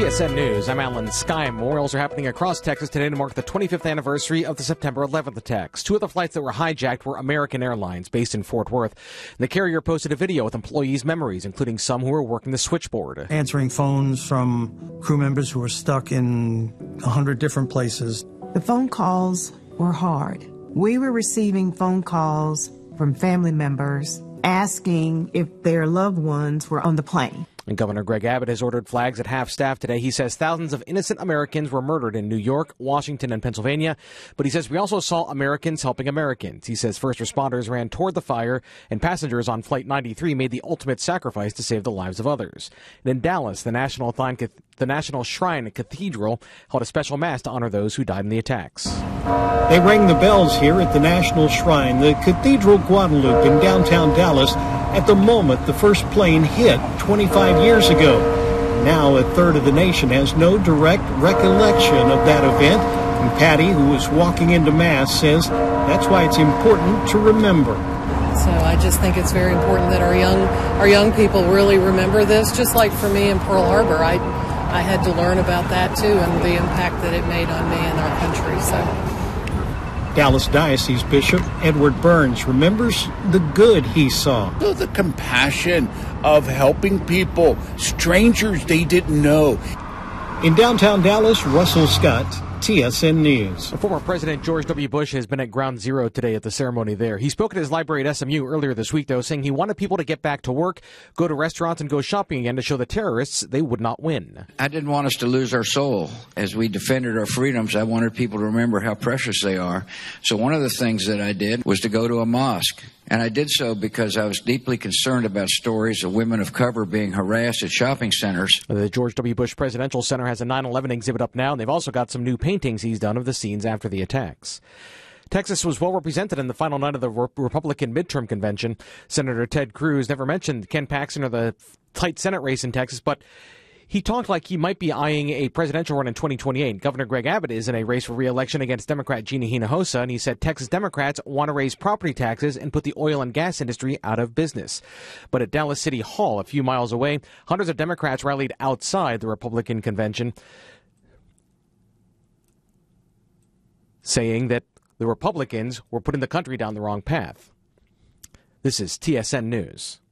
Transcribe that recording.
TSN News, I'm Alan Skye. Memorials are happening across Texas today to mark the 25th anniversary of the September 11th attacks. Two of the flights that were hijacked were American Airlines, based in Fort Worth. The carrier posted a video with employees' memories, including some who were working the switchboard. Answering phones from crew members who were stuck in 100 different places. The phone calls were hard. We were receiving phone calls from family members asking if their loved ones were on the plane. And Governor Greg Abbott has ordered flags at half-staff today. He says thousands of innocent Americans were murdered in New York, Washington, and Pennsylvania. But he says we also saw Americans helping Americans. He says first responders ran toward the fire, and passengers on Flight 93 made the ultimate sacrifice to save the lives of others. And in Dallas, the National Shrine Cathedral held a special mass to honor those who died in the attacks. They rang the bells here at the National Shrine, the Cathedral Guadalupe in downtown Dallas, at the moment the first plane hit 25 years ago. Now a third of the nation has no direct recollection of that event, and Patty, who was walking into Mass, says that's why it's important to remember. So I just think it's very important that our young people really remember this, just like for me in Pearl Harbor. I had to learn about that too and the impact that it made on me and our country. So Dallas Diocese Bishop Edward Burns remembers the good he saw. The compassion of helping people, strangers they didn't know. In downtown Dallas, Russell Scott, TSN News. Former President George W. Bush has been at Ground Zero today at the ceremony there. He spoke at his library at SMU earlier this week, though, saying he wanted people to get back to work, go to restaurants, and go shopping again to show the terrorists they would not win. I didn't want us to lose our soul. As we defended our freedoms, I wanted people to remember how precious they are. So one of the things that I did was to go to a mosque. And I did so because I was deeply concerned about stories of women of color being harassed at shopping centers. The George W. Bush Presidential Center has a 9/11 exhibit up now, and they've also got some new paintings he's done of the scenes after the attacks. Texas was well represented in the final night of the Republican midterm convention. Senator Ted Cruz never mentioned Ken Paxton or the tight Senate race in Texas, but he talked like he might be eyeing a presidential run in 2028. Governor Greg Abbott is in a race for re-election against Democrat Gina Hinojosa, and he said Texas Democrats want to raise property taxes and put the oil and gas industry out of business. But at Dallas City Hall, a few miles away, hundreds of Democrats rallied outside the Republican convention, saying that the Republicans were putting the country down the wrong path. This is TSN News.